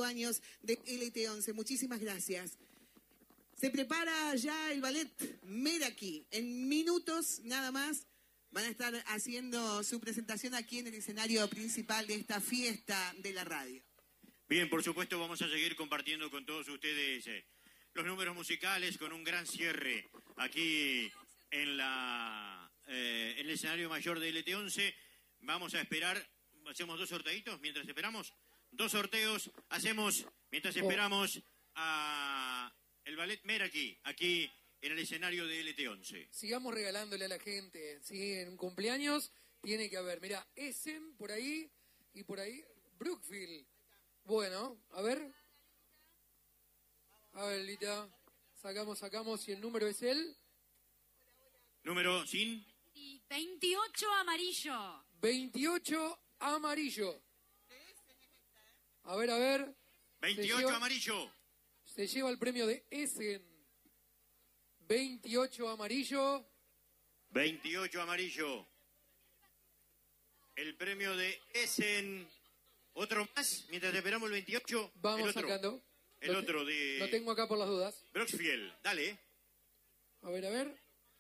25 años de LT11. Muchísimas gracias. Se prepara ya el ballet Meraki. En minutos nada más van a estar haciendo su presentación aquí en el escenario principal de esta fiesta de la radio. Bien, por supuesto vamos a seguir compartiendo con todos ustedes los números musicales con un gran cierre aquí en el escenario mayor de LT11. Vamos a esperar, hacemos 2 sorteitos mientras esperamos. 2 sorteos hacemos mientras esperamos a el ballet Meraki aquí en el escenario de LT11. Sigamos regalándole a la gente, ¿sí? En un cumpleaños tiene que haber, mira, Essen por ahí y por ahí Brookfield. Bueno, a ver, Lita, sacamos y el número es el... Número sin... 28 amarillo. 28 amarillo. A ver. 28 amarillo. Se lleva el premio de Essen. 28 amarillo. 28 amarillo. El premio de Essen. ¿Otro más? Mientras esperamos el 28. Vamos sacando. El otro de... Lo tengo acá por las dudas. Brookfield, dale. A ver.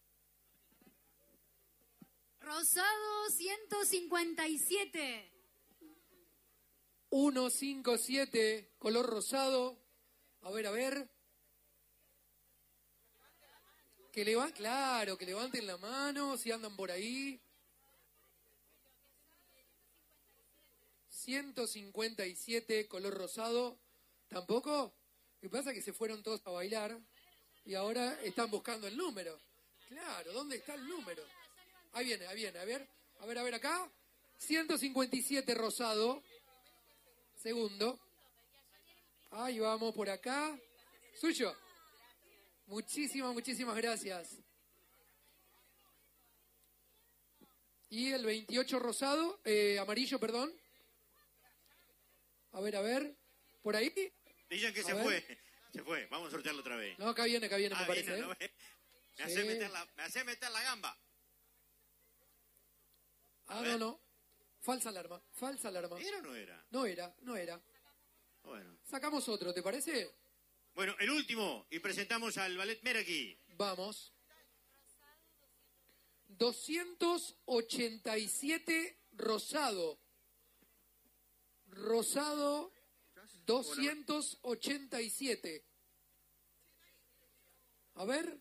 Rosado 157. 157, color rosado. A ver. Que levanten la mano si andan por ahí. 157, color rosado. ¿Tampoco? Lo que pasa es que se fueron todos a bailar y ahora están buscando el número. Claro, ¿dónde está el número? Ahí viene, a ver acá. 157 rosado. Segundo. Ahí vamos por acá. Suyo. Muchísimas gracias. Y el 28 rosado, amarillo, perdón. A ver. ¿Por ahí? Dicen que se fue. Vamos a sortearlo otra vez. No, acá viene, me parece. Viene, ¿no? Me hace meter la gamba. No. Falsa alarma. ¿Era o no era? No era. Bueno. Sacamos otro, ¿te parece? Bueno, el último. Y presentamos al ballet Meraki. Vamos. 287 rosado. 287. A ver.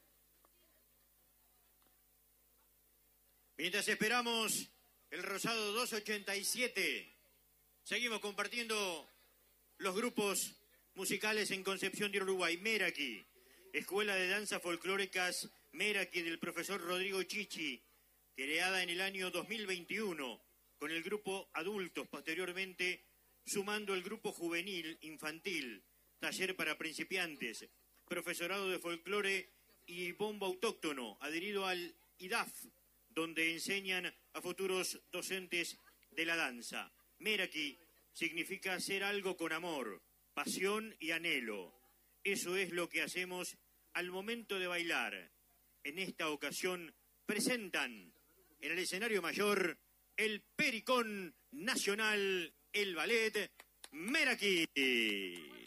Mientras esperamos el rosado 287, seguimos compartiendo los grupos musicales en Concepción de Uruguay. Meraki, Escuela de Danzas Folclóricas Meraki del profesor Rodrigo Chichi, creada en el año 2021 con el grupo adultos, posteriormente sumando el grupo juvenil, infantil, taller para principiantes, profesorado de folclore y bombo autóctono, adherido al IDAF, donde enseñan a futuros docentes de la danza. Meraki significa hacer algo con amor, pasión y anhelo. Eso es lo que hacemos al momento de bailar. En esta ocasión presentan en el escenario mayor el Pericón Nacional, el ballet Meraki.